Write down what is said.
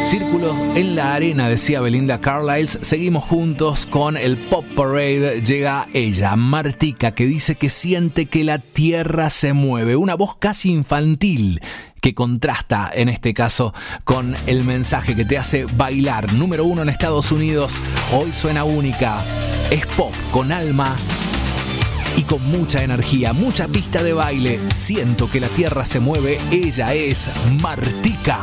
Círculos en la arena, decía Belinda Carlisle. Seguimos juntos con el Pop Parade. Llega ella, Martika, que dice que siente que la tierra se mueve. Una voz casi infantil que contrasta en este caso con el mensaje que te hace bailar. Número 1 en Estados Unidos. Hoy suena única. Es pop con alma y con mucha energía, mucha pista de baile. Siento que la tierra se mueve. Ella es Martika.